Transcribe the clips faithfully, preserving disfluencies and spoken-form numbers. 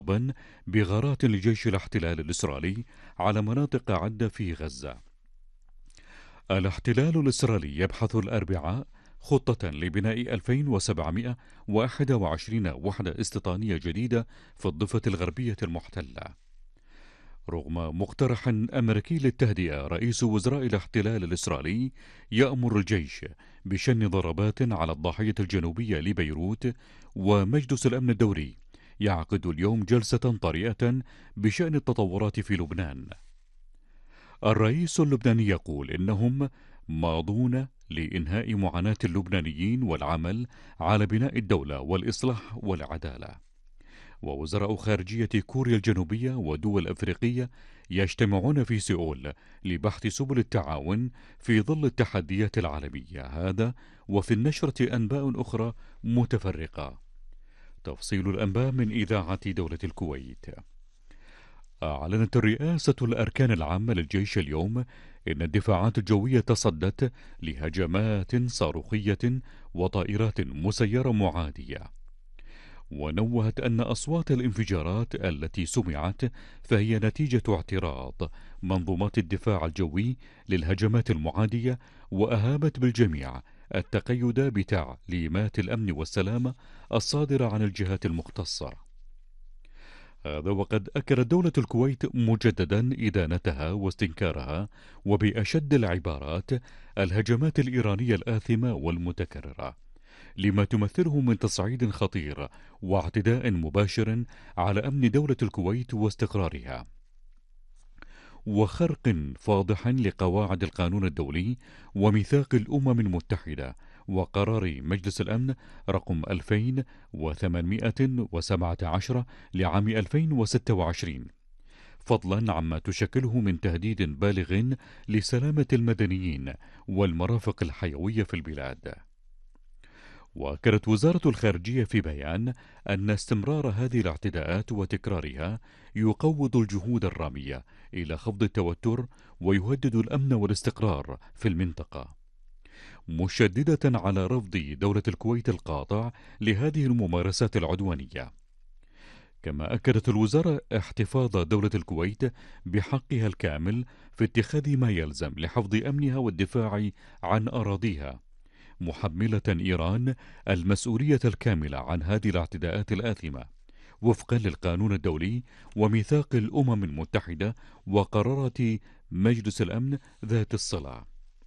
بغارات لجيش الاحتلال الإسرائيلي على مناطق عدة في غزة. الاحتلال الإسرائيلي يبحث الأربعاء خطة لبناء ألفين وسبعمائة وواحد وعشرين وحدة استيطانية جديدة في الضفة الغربية المحتلة. رغم مقترح أمريكي للتهدئة، رئيس وزراء الاحتلال الإسرائيلي يأمر الجيش بشن ضربات على الضاحية الجنوبية لبيروت، ومجلس الأمن الدولي يعقد اليوم جلسة طارئة بشأن التطورات في لبنان. الرئيس اللبناني يقول إنهم ماضون لإنهاء معاناة اللبنانيين والعمل على بناء الدولة والإصلاح والعدالة. ووزراء خارجية كوريا الجنوبية ودول أفريقية يجتمعون في سيئول لبحث سبل التعاون في ظل التحديات العالمية. هذا وفي النشرة أنباء أخرى متفرقة. تفصيل الأنباء من إذاعة دولة الكويت. أعلنت الرئاسة الأركان العامة للجيش اليوم إن الدفاعات الجوية تصدت لهجمات صاروخية وطائرات مسيرة معادية، ونوهت أن أصوات الانفجارات التي سمعت فهي نتيجة اعتراض منظومات الدفاع الجوي للهجمات المعادية، وأهابت بالجميع التقيد بتعليمات الأمن والسلامة الصادرة عن الجهات المختصة. هذا وقد أكدت دولة الكويت مجددا إدانتها واستنكارها وبأشد العبارات الهجمات الإيرانية الآثمة والمتكررة، لما تمثله من تصعيد خطير واعتداء مباشر على أمن دولة الكويت واستقرارها، وخرق فاضح لقواعد القانون الدولي وميثاق الأمم المتحدة وقرار مجلس الأمن رقم ألفين وثمانمائة وسبعة عشر لعام ألفين وستة وعشرين، فضلا عما تشكله من تهديد بالغ لسلامة المدنيين والمرافق الحيوية في البلاد. وأكدت وزارة الخارجية في بيان أن استمرار هذه الاعتداءات وتكرارها يقوض الجهود الرامية إلى خفض التوتر ويهدد الأمن والاستقرار في المنطقة، مشددة على رفض دولة الكويت القاطع لهذه الممارسات العدوانية. كما أكدت الوزارة احتفاظ دولة الكويت بحقها الكامل في اتخاذ ما يلزم لحفظ أمنها والدفاع عن أراضيها، محملة إيران المسؤولية الكاملة عن هذه الاعتداءات الآثمة وفقا للقانون الدولي وميثاق الأمم المتحدة وقرارات مجلس الأمن ذات الصلة.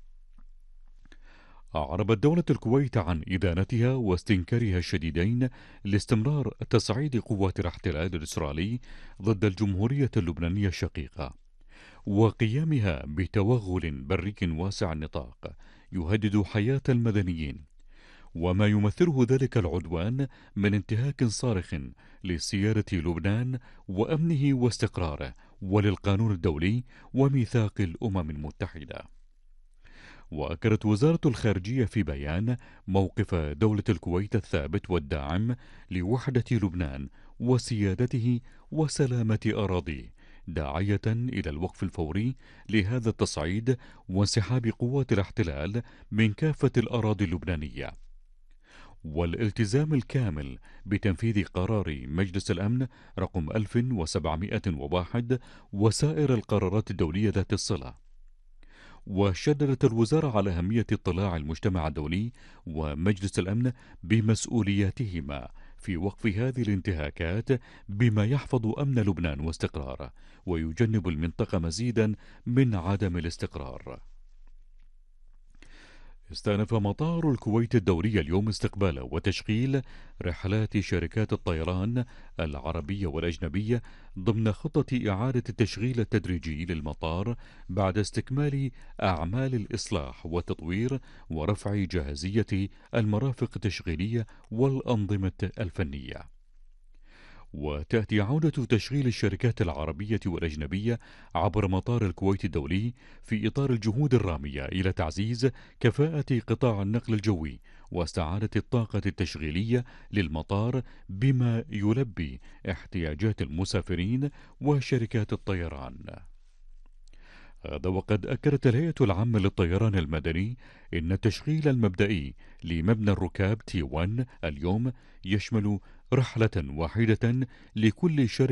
أعربت دولة الكويت عن إدانتها واستنكارها الشديدين لاستمرار تصعيد قوات الاحتلال الإسرائيلي ضد الجمهورية اللبنانية الشقيقة، وقيامها بتوغل بري واسع النطاق يهدد حياة المدنيين، وما يمثله ذلك العدوان من انتهاك صارخ لسيادة لبنان وأمنه واستقراره وللقانون الدولي وميثاق الأمم المتحدة. وأكدت وزارة الخارجية في بيان موقف دولة الكويت الثابت والداعم لوحدة لبنان وسيادته وسلامة أراضيه، داعية إلى الوقف الفوري لهذا التصعيد وانسحاب قوات الاحتلال من كافة الأراضي اللبنانية، والالتزام الكامل بتنفيذ قرار مجلس الأمن رقم ألف وسبعمائة وواحد وسائر القرارات الدولية ذات الصلة. وشددت الوزارة على أهمية اطلاع المجتمع الدولي ومجلس الأمن بمسؤولياتهما في وقف هذه الانتهاكات بما يحفظ أمن لبنان واستقراره ويجنب المنطقة مزيدا من عدم الاستقرار. استأنف مطار الكويت الدولي اليوم استقبال وتشغيل رحلات شركات الطيران العربية والأجنبية ضمن خطة إعادة التشغيل التدريجي للمطار بعد استكمال أعمال الإصلاح والتطوير ورفع جاهزية المرافق التشغيلية والأنظمة الفنية. وتأتي عودة تشغيل الشركات العربية والأجنبية عبر مطار الكويت الدولي في إطار الجهود الرامية إلى تعزيز كفاءة قطاع النقل الجوي واستعادة الطاقة التشغيلية للمطار بما يلبي احتياجات المسافرين وشركات الطيران. هذا وقد أكدت الهيئة العامة للطيران المدني إن التشغيل المبدئي لمبنى الركاب تي واحد اليوم يشمل رحلة واحدة لكل شركة